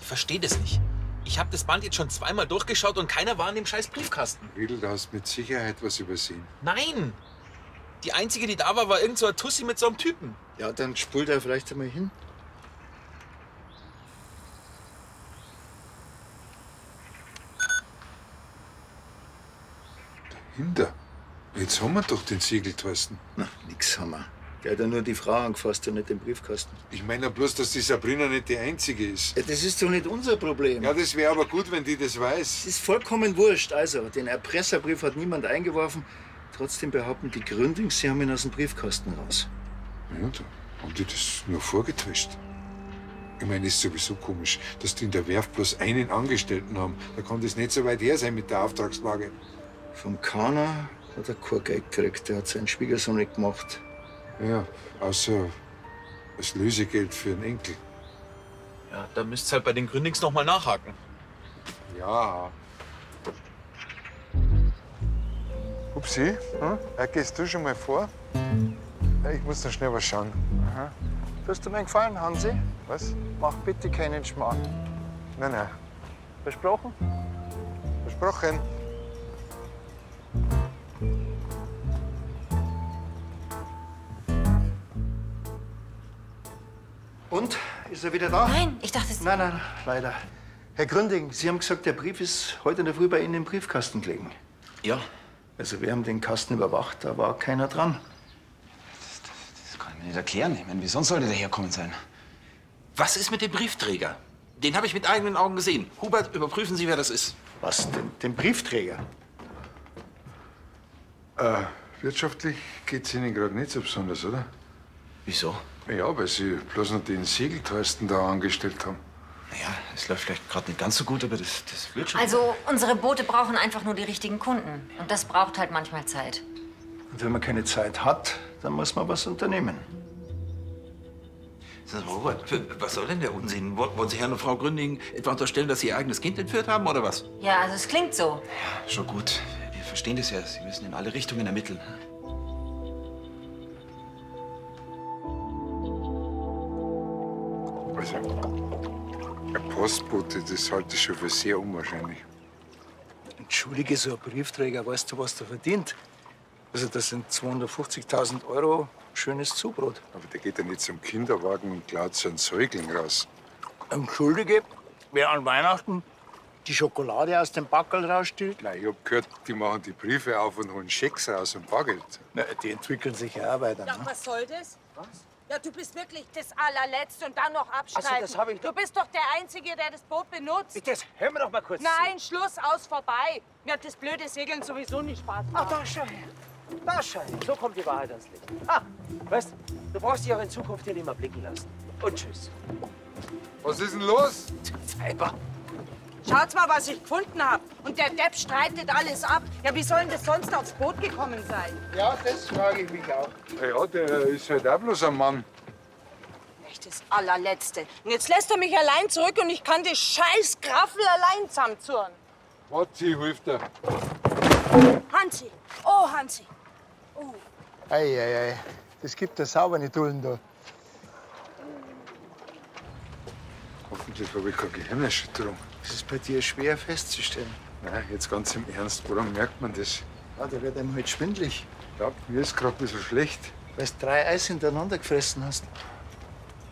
verstehe das nicht. Ich habe das Band jetzt schon zweimal durchgeschaut und keiner war in dem scheiß Briefkasten. Riedel, du hast mit Sicherheit was übersehen. Nein! Die einzige, die da war, war irgend so eine Tussi mit so einem Typen. Ja, dann spult er vielleicht einmal hin. Dahinter? Jetzt haben wir doch den Siegel, Thorsten. Na, nix haben wir. Der hat ja nur die Frau angefasst und nicht den Briefkasten. Ich meine ja bloß, dass die Sabrina nicht die Einzige ist. Ja, das ist doch nicht unser Problem. Ja, das wäre aber gut, wenn die das weiß. Das ist vollkommen wurscht. Also, den Erpresserbrief hat niemand eingeworfen. Trotzdem behaupten die Gründings, sie haben ihn aus dem Briefkasten raus. Ja, da haben die das nur vorgetäuscht. Ich meine, ist sowieso komisch, dass die in der Werft bloß einen Angestellten haben. Da kann das nicht so weit her sein mit der Auftragslage. Vom Kana hat er kein Geld gekriegt. Der hat seinen Schwiegersohn nicht gemacht. Ja, außer das Lösegeld für einen Enkel. Ja, da müsst ihr halt bei den Gründings noch mal nachhaken. Ja. Upsi, gehst du schon mal vor? Ja, ich muss noch schnell was schauen. Aha. Tust du mir einen Gefallen, Hansi? Was? Mach bitte keinen Schmarrn. Nein, nein. Versprochen? Versprochen. Und? Ist er wieder da? Nein, ich dachte, es... Nein, nein, leider. Herr Gründing, Sie haben gesagt, der Brief ist heute in der Früh bei Ihnen im Briefkasten gelegen. Ja. Also wir haben den Kasten überwacht, da war keiner dran. Das kann ich mir nicht erklären. Ich meine, wie sonst sollte der herkommen sein? Was ist mit dem Briefträger? Den habe ich mit eigenen Augen gesehen. Hubert, überprüfen Sie, wer das ist. Was, den Briefträger? Wirtschaftlich geht's Ihnen gerade nicht so besonders, oder? Wieso? Ja, weil Sie bloß noch den Segelthorsten da angestellt haben. Naja, es läuft vielleicht gerade nicht ganz so gut, aber das wird schon. Also, unsere Boote brauchen einfach nur die richtigen Kunden. Und das braucht halt manchmal Zeit. Und wenn man keine Zeit hat, dann muss man was unternehmen. Sag mal, Robert, was soll denn der Unsinn? Wollen Sie Herrn und Frau Gründing etwa unterstellen, dass Sie Ihr eigenes Kind entführt haben, oder was? Ja, also es klingt so. Ja, schon gut. Wir verstehen das ja. Sie müssen in alle Richtungen ermitteln. Also, ein Postbote, das halte ich schon für sehr unwahrscheinlich. Entschuldige, so ein Briefträger, weißt du, was der verdient? Also das sind 250.000 Euro, schönes Zubrot. Aber der geht ja nicht zum Kinderwagen und klaut so einen Säugling raus. Entschuldige, wer an Weihnachten die Schokolade aus dem Backerl rausstiehlt? Nein, ich hab gehört, die machen die Briefe auf und holen Schecks raus und Bargeld. Na, die entwickeln sich ja auch weiter. Ja, Ne? was soll das? Was? Ja, du bist wirklich das Allerletzte und dann noch abstreiten. Also, das hab ich doch- Du bist doch der Einzige, der das Boot benutzt. Das, hör mir doch mal kurz Nein, Schluss, aus, vorbei. Mir hat das blöde Segeln sowieso nicht Spaß zu. gemacht. Ach, da schau her. Da schau her. So kommt die Wahrheit ans Licht. Ah, weißt du brauchst dich auch in Zukunft hier nicht mehr blicken lassen. Und tschüss. Was ist denn los? Weiber. Schaut mal, was ich gefunden habe. Und der Depp streitet alles ab. Ja, wie soll denn das sonst aufs Boot gekommen sein? Ja, das frage ich mich auch. Ja, der ist halt auch bloß ein Mann. Echt das Allerletzte. Und jetzt lässt er mich allein zurück und ich kann das scheiß Graffel allein zusammenzurren. Warte, sie hilft dir. Hansi. Oh, Hansi. Oh. Ei. Das gibt eine saubere Dullen da. Hoffentlich habe ich keine Gehirnerschütterung. Das ist bei dir schwer festzustellen. Nein, jetzt ganz im Ernst, woran merkt man das? Ja, da wird einem halt schwindlig, Ja, mir ist gerade ein bisschen schlecht. weil du 3 Eis hintereinander gefressen hast.